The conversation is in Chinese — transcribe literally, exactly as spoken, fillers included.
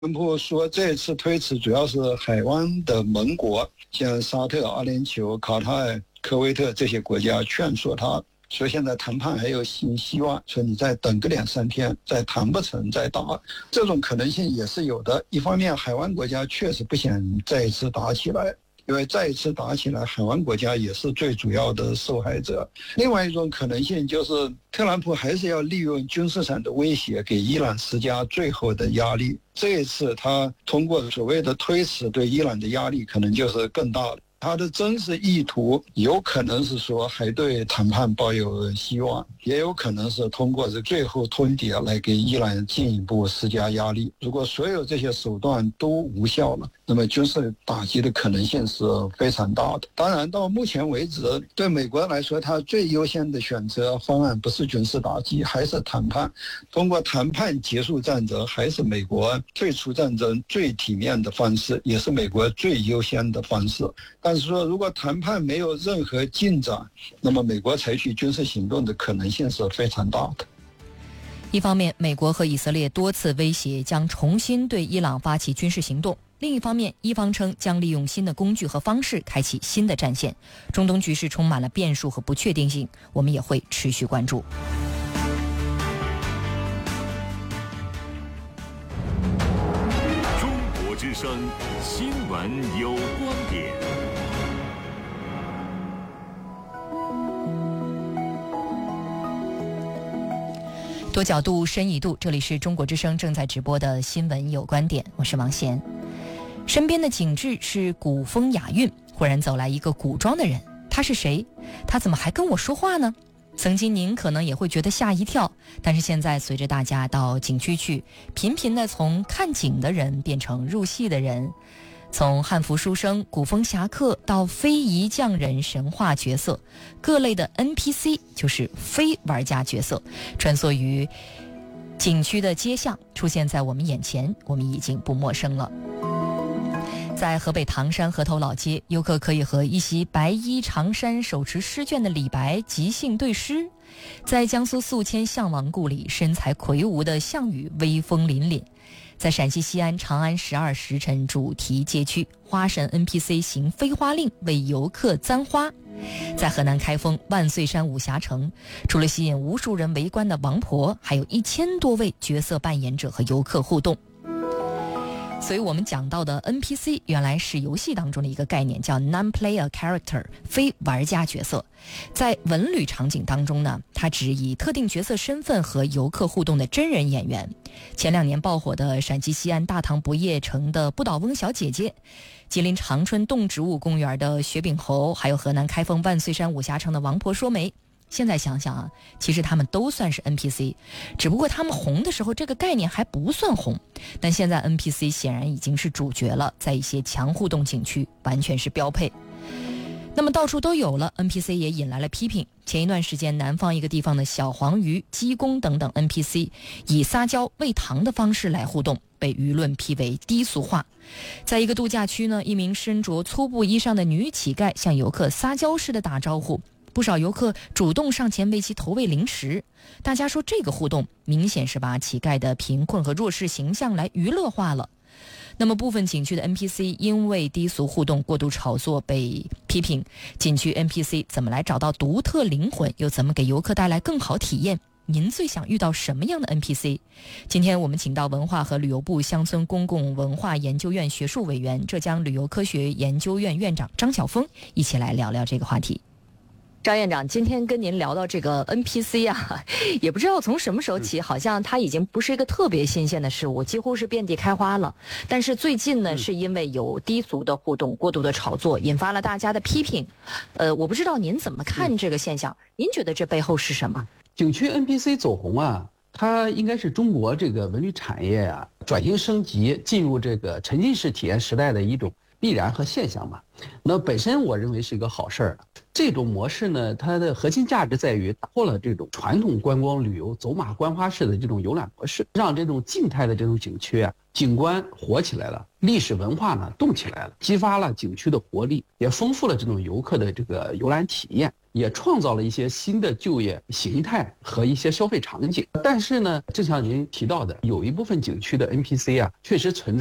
特朗普说这次推迟主要是海湾的盟国，像沙特、阿联酋、卡塔尔、科威特这些国家劝说他，说现在谈判还有新希望，说你再等个两三天，再谈不成再打，这种可能性也是有的。一方面，海湾国家确实不想再一次打起来，因为再一次打起来，海湾国家也是最主要的受害者。另外一种可能性就是，特朗普还是要利用军事上的威胁，给伊朗施加最后的压力。这一次他通过所谓的推迟，对伊朗的压力可能就是更大的。他的真实意图有可能是说还对谈判抱有希望，也有可能是通过这最后通牒来给伊朗进一步施加压力。如果所有这些手段都无效了，那么军事打击的可能性是非常大的。当然，到目前为止，对美国来说，他最优先的选择方案不是军事打击，还是谈判。通过谈判结束战争，还是美国退出战争最体面的方式，也是美国最优先的方式。但是说，如果谈判没有任何进展，那么美国采取军事行动的可能性是非常大的。 一方面，美国和以色列多次威胁将重新对伊朗发起军事行动；另一方面，伊方称将利用新的工具和方式开启新的战线。中东局势充满了变数和不确定性，我们也会持续关注。 中国之声新闻有观点。 多角度深一度，这里是中国之声正在直播的新闻有观点，我是王贤。身边的景致是古风雅韵，忽然走来一个古装的人，他是谁？他怎么还跟我说话呢？曾经您可能也会觉得吓一跳，但是现在随着大家到景区去，频频的从看景的人变成入戏的人，从汉服书生、古风侠客到非遗匠人、神话角色，各类的 N P C 就是非玩家角色，穿梭于景区的街巷，出现在我们眼前，我们已经不陌生了。在河北唐山河头老街，游客可以和一袭白衣长衫手持诗卷的李白即兴对诗。在江苏宿迁项王故里，身材魁梧的项羽威风凛凛。在陕西西安长安十二时辰主题街区，花神 N P C 行飞花令，为游客簪花。在河南开封万岁山武侠城，除了吸引无数人围观的王婆，还有一千多位角色扮演者和游客互动。所以我们讲到的 N P C 原来是游戏当中的一个概念，叫 non-player character， 非玩家角色。在文旅场景当中呢，它指以特定角色身份和游客互动的真人演员。前两年爆火的陕西西安大唐不夜城的不倒翁小姐姐，吉林长春动植物公园的雪柄猴，还有河南开封万岁山武侠城的王婆说媒。现在想想啊，其实他们都算是 N P C， 只不过他们红的时候这个概念还不算红，但现在 N P C 显然已经是主角了，在一些强互动景区完全是标配。那么到处都有了 N P C 也引来了批评。前一段时间南方一个地方的小黄鱼、鸡公等等 N P C 以撒娇喂糖的方式来互动，被舆论批为低俗化。在一个度假区呢，一名身着粗布衣裳的女乞丐向游客撒娇似的打招呼，不少游客主动上前为其投喂零食。大家说这个互动明显是把乞丐的贫困和弱势形象来娱乐化了。那么部分景区的 N P C 因为低俗互动过度炒作被批评，景区 N P C 怎么来找到独特灵魂，又怎么给游客带来更好体验？您最想遇到什么样的 N P C？ 今天我们请到文化和旅游部乡村公共文化研究院学术委员、浙江旅游科学研究院院长张晓峰一起来聊聊这个话题。张院长，今天跟您聊到这个 N P C 啊，也不知道从什么时候起，好像它已经不是一个特别新鲜的事物，几乎是遍地开花了。但是最近呢，是因为有低俗的互动、过度的炒作，引发了大家的批评。呃，我不知道您怎么看这个现象？您觉得这背后是什么？ 景区 N P C 走红啊，它应该是中国这个文旅产业啊转型升级、进入这个沉浸式体验时代的一种必然和现象嘛。那本身我认为是一个好事儿。这种模式呢，它的核心价值在于打破了这种传统观光旅游走马观花式的这种游览模式，让这种静态的这种景区啊，景观活起来了，历史文化呢动起来了，激发了景区的活力，也丰富了这种游客的这个游览体验。 也创造了一些新的就业形态和一些消费场景。但是呢，正像您提到的，有一部分景区的 N P C 啊，确实存在